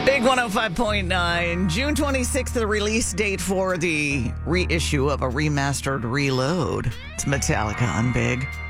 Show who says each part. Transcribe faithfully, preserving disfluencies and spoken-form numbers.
Speaker 1: Big one oh five point nine. June twenty-sixth, the release date for the reissue of a remastered Reload. It's Metallica on Big.